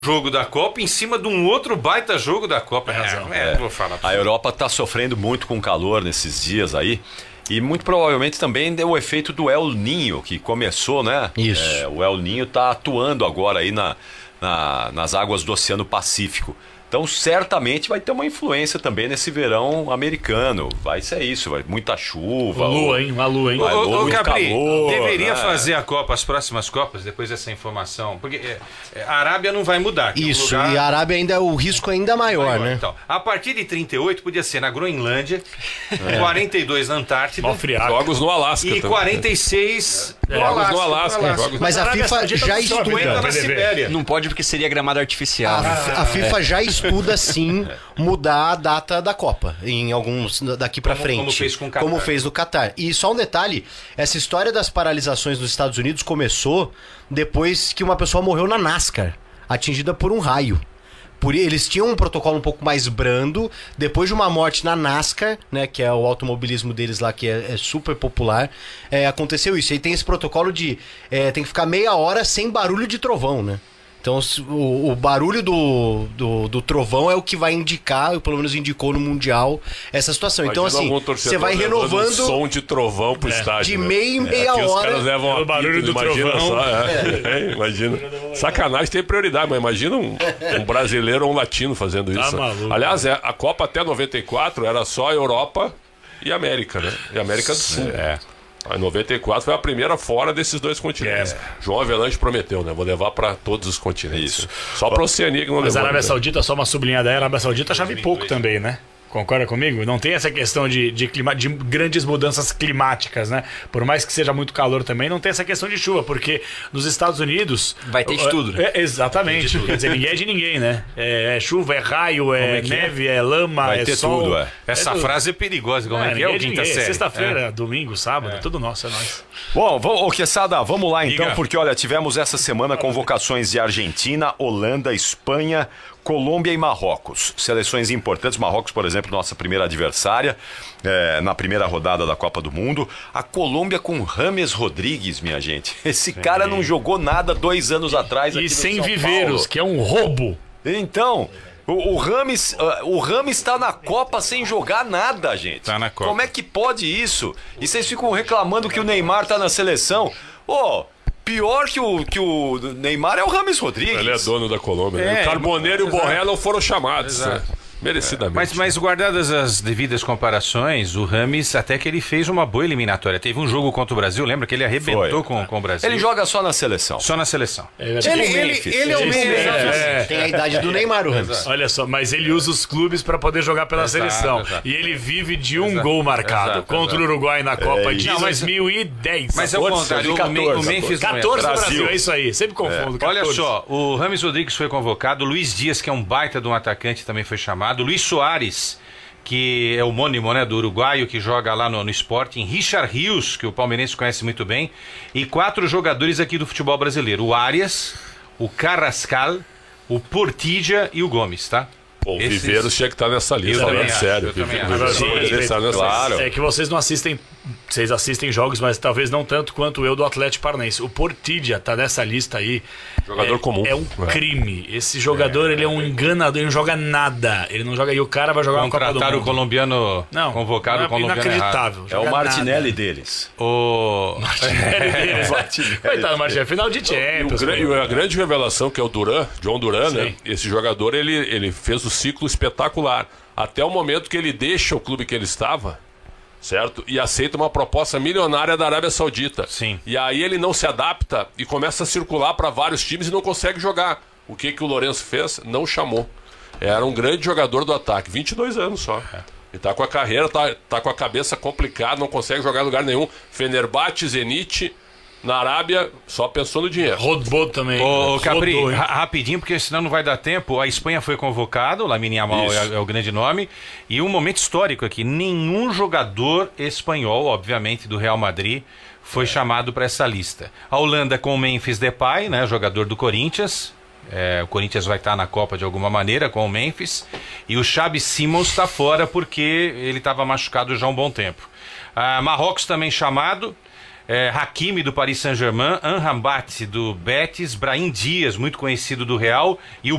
jogo da Copa em cima de um outro baita jogo da Copa. Vou falar. A Europa está sofrendo muito com calor nesses dias aí. E muito provavelmente também deu o efeito do El Niño, que começou, né? Isso. O El Niño está atuando agora aí nas águas do Oceano Pacífico. Então, certamente vai ter uma influência também nesse verão americano. Vai ser isso, vai muita chuva. Uma lua, hein? Ô, muito Capri, calor, deveria né? fazer a Copa, as próximas Copas, depois dessa informação. Porque a Arábia não vai mudar. Isso, e a Arábia ainda, o risco é ainda maior, né? Então, a partir de 38 podia ser na Groenlândia, 42 na Antártida. Mó friaco. Jogos no Alasca E também. 46 Jogos no Alasca. Jogos Mas a Arábia FIFA Saudita já não sobe, estuda. né? na Sibéria. Não pode porque seria gramado artificial. A FIFA já estuda, sim, mudar a data da Copa em alguns daqui pra frente. Como fez com o Catar. Como fez no Catar. E só um detalhe, essa história das paralisações dos Estados Unidos começou depois que uma pessoa morreu na NASCAR, atingida por um raio. Eles tinham um protocolo um pouco mais brando, depois de uma morte na NASCAR, né, que é o automobilismo deles lá, que é super popular, aconteceu isso. E tem esse protocolo de tem que ficar meia hora sem barulho de trovão, né? Então o barulho do trovão é o que vai indicar, pelo menos indicou no Mundial, essa situação. Imagina então assim, você vai levando renovando um som de trovão pro estádio. de né? meia em meia Aqui os hora. caras levam O barulho do imagina trovão. só. Imagina. Sacanagem tem prioridade, mas imagina um brasileiro ou um latino fazendo isso. Maluco. Aliás, a Copa até 94 era só Europa e América, né? E América do Sul. Em 94 foi a primeira fora desses dois continentes. João Avelange prometeu, né? Vou levar para todos os continentes. Isso. Só para a Oceania que não Mas a levou. Arábia né? Saudita, só uma sublinhada aí, a Arábia Saudita chove pouco também, né? Concorda comigo? Não tem essa questão de grandes mudanças climáticas, né? Por mais que seja muito calor também, não tem essa questão de chuva, porque nos Estados Unidos... Vai ter de tudo, né? Exatamente. Quer dizer, ninguém é de ninguém, né? É chuva, é raio, é neve, é lama, Vai é ter sol. tudo, Essa frase é perigosa, como é que é o ninguém quinta ninguém. série? Sexta-feira, domingo, sábado, tudo nosso, é nóis. Bom, Quesada, vamos lá então, Diga. porque olha, tivemos essa semana convocações de Argentina, Holanda, Espanha, Colômbia e Marrocos. Seleções importantes. Marrocos, por exemplo, nossa primeira adversária na primeira rodada da Copa do Mundo. A Colômbia com James Rodrigues, minha gente. Esse cara não jogou nada 2 anos atrás aqui E no sem São viveiros, Paulo. que é um roubo. Então, o Rames tá na Copa sem jogar nada, gente. Tá na Copa. Como é que pode isso? E vocês ficam reclamando que o Neymar tá na seleção. Pior que o Neymar é o Rames Rodrigues. Ele é dono da Colômbia. né? O Carboneiro e o Borré não foram chamados. Né? Merecidamente. Mas guardadas as devidas comparações, o Rames até que ele fez uma boa eliminatória. Teve um jogo contra o Brasil, lembra que ele arrebentou com o Brasil? Ele joga só na seleção. Só na seleção. Ele é o Memphis. Tem a idade do Neymar, o Ramos. Olha só, mas ele usa os clubes para poder jogar pela seleção. exato. E ele vive de um gol marcado contra o Uruguai na Copa de 2010. Mas é o contrário, o Memphis não entra. 14 no Brasil, é isso aí. Sempre confundo. 14. Olha só, o Rames Rodrigues foi convocado, o Luiz Dias, que é um baita de um atacante, também foi chamado, Luiz Soares, que é homônimo, né, do uruguaio, que joga lá no Sporting, Richard Rios, que o palmeirense conhece muito bem, e 4 jogadores aqui do futebol brasileiro, o Arias, o Carrascal, o Portilla e o Gomes, tá? Pô, o Viveiros tinha que estar nessa lista, também né? acho, Sério. eu também Viveiros acho. poderia estar nessa Claro. lista. É que vocês não assistem, vocês assistem jogos, mas talvez não tanto quanto eu do Atlético Paranaense. O Portilla tá nessa lista aí. Jogador comum. É um crime. Esse jogador, ele é um enganador, ele não joga nada. Ele não joga, e o cara vai jogar uma Copa do Contrataram o Mundo. colombiano, Não, convocado o colombiano errado. inacreditável. É o Martinelli deles. O... Coitado, Martinelli, final de Champions. E a grande revelação, que é o John Duran, né? Sim. Esse jogador, ele fez o ciclo espetacular. Até o momento que ele deixa o clube que ele estava, certo? E aceita uma proposta milionária da Arábia Saudita. Sim. E aí ele não se adapta e começa a circular para vários times e não consegue jogar. O que o Lourenço fez? Não chamou. Era um grande jogador do ataque, 22 anos só. E tá com a carreira, tá com a cabeça complicada, não consegue jogar em lugar nenhum. Fenerbahçe, Zenit, na Arábia, só pensou no dinheiro. Rodou também. Ô, Capri, Rodou, hein? rapidinho, porque senão não vai dar tempo. A Espanha foi convocado, o Lamine Yamal é o grande nome. E um momento histórico aqui: nenhum jogador espanhol, obviamente, do Real Madrid, foi chamado para essa lista. A Holanda com o Memphis Depay, né, jogador do Corinthians. O Corinthians vai estar na Copa de alguma maneira com o Memphis. E o Xabi Simons está fora porque ele estava machucado já há um bom tempo. Marrocos também chamado. Hakimi do Paris Saint-Germain, Amrabat do Betis, Brahim Dias, muito conhecido do Real, e o